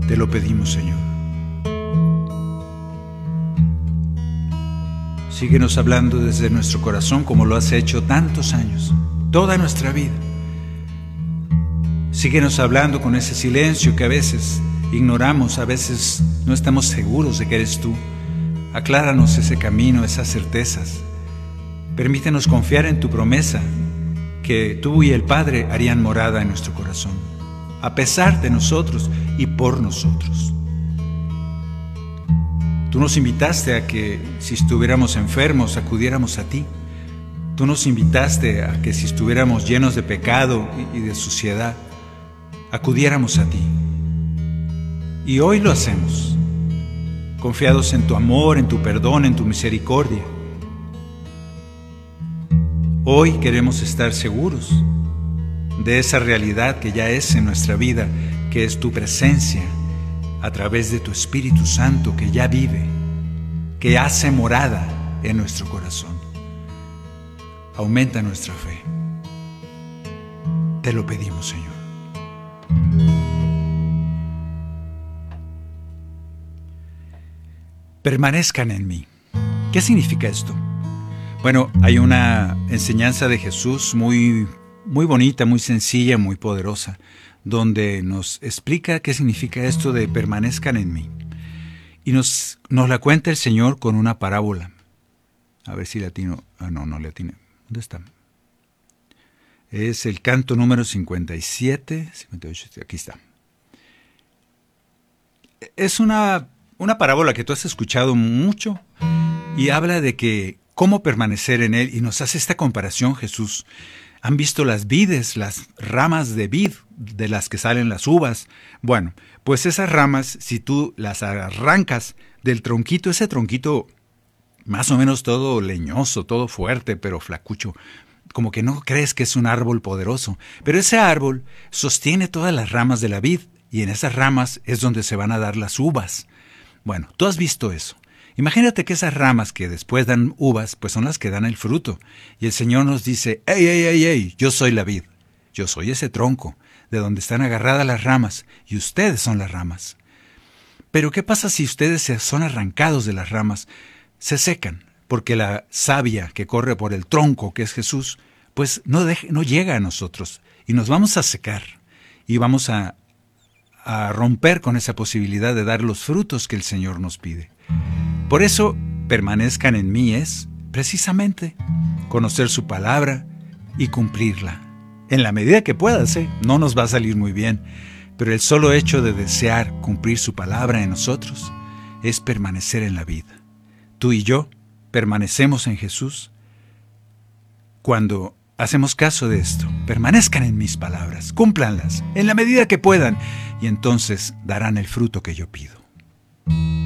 Te lo pedimos, Señor. Síguenos hablando desde nuestro corazón como lo has hecho tantos años, toda nuestra vida. Síguenos hablando con ese silencio que a veces ignoramos, a veces no estamos seguros de que eres tú. Acláranos ese camino, esas certezas. Permítenos confiar en tu promesa, que tú y el Padre harían morada en nuestro corazón, a pesar de nosotros y por nosotros. Tú nos invitaste a que si estuviéramos enfermos, acudiéramos a ti. Tú nos invitaste a que si estuviéramos llenos de pecado y de suciedad, acudiéramos a ti. Y hoy lo hacemos, confiados en tu amor, en tu perdón, en tu misericordia. Hoy queremos estar seguros de esa realidad que ya es en nuestra vida, que es tu presencia a través de tu Espíritu Santo que ya vive, que hace morada en nuestro corazón. Aumenta nuestra fe. Te lo pedimos, Señor. Permanezcan en mí. ¿Qué significa esto? Bueno, hay una enseñanza de Jesús muy bonita, muy sencilla, muy poderosa, donde nos explica qué significa esto de permanezcan en mí. Y nos la cuenta el Señor con una parábola. A ver si le atino. No le atiné. ¿Dónde está? Es el canto número 57, 58, aquí está. Es una parábola que tú has escuchado mucho y habla de que cómo permanecer en Él, y nos hace esta comparación Jesús. ¿Han visto las vides, las ramas de vid de las que salen las uvas? Bueno, pues esas ramas, si tú las arrancas del tronquito, ese tronquito más o menos todo leñoso, todo fuerte, pero flacucho, como que no crees que es un árbol poderoso, pero ese árbol sostiene todas las ramas de la vid, y en esas ramas es donde se van a dar las uvas. Bueno, tú has visto eso. Imagínate que esas ramas que después dan uvas, pues son las que dan el fruto. Y el Señor nos dice, ¡Ey! Yo soy la vid. Yo soy ese tronco, de donde están agarradas las ramas, y ustedes son las ramas. Pero ¿qué pasa si ustedes son arrancados de las ramas? Se secan, porque la savia que corre por el tronco, que es Jesús, pues no llega a nosotros, y nos vamos a secar, y vamos a romper con esa posibilidad de dar los frutos que el Señor nos pide. Por eso, permanezcan en mí es, precisamente, conocer su palabra y cumplirla. En la medida que puedas, no nos va a salir muy bien, pero el solo hecho de desear cumplir su palabra en nosotros es permanecer en la vida. Tú y yo permanecemos en Jesús cuando hacemos caso de esto. Permanezcan en mis palabras, cúmplanlas en la medida que puedan, y entonces darán el fruto que yo pido.